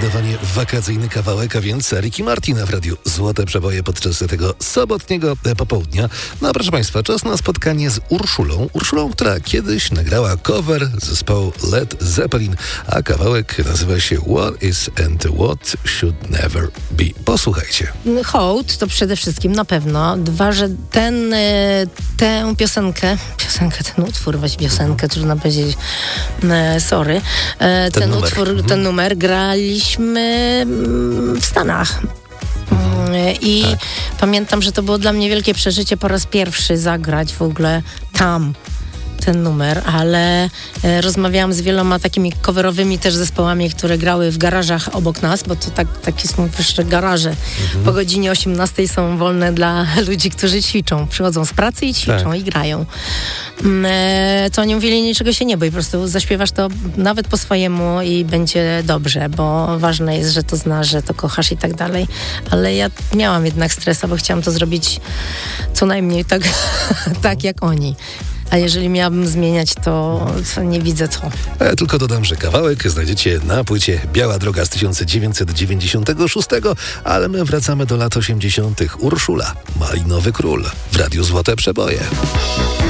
zdecydowanie wakacyjny kawałek, a więc Ricky Martina w radiu Złote Przeboje podczas tego sobotniego popołudnia. No a proszę Państwa, czas na spotkanie z Urszulą. Urszulą, która kiedyś nagrała cover zespołu Led Zeppelin, a kawałek nazywa się What Is and What Should Never Be. Posłuchajcie. Hołd to przede wszystkim na pewno. Dwa, że tę piosenkę, ten utwór, weź piosenkę, trudno powiedzieć, sorry. Ten numer graliśmy w Stanach. I pamiętam, że to było dla mnie wielkie przeżycie po raz pierwszy zagrać w ogóle tam ten numer, ale rozmawiałam z wieloma takimi coverowymi też zespołami, które grały w garażach obok nas, bo to takie są wyższe garaże. Po godzinie 18 są wolne dla ludzi, którzy ćwiczą. Przychodzą z pracy i ćwiczą i grają. To oni mówili, niczego się nie bój, po prostu zaśpiewasz to nawet po swojemu i będzie dobrze, bo ważne jest, że to znasz, że to kochasz i tak dalej. Ale ja miałam jednak stresa, bo chciałam to zrobić co najmniej tak jak oni. A jeżeli miałabym zmieniać, to nie widzę co. Ja tylko dodam, że kawałek znajdziecie na płycie Biała Droga z 1996, ale my wracamy do lat 80. Urszula, Malinowy Król w Radiu Złote Przeboje.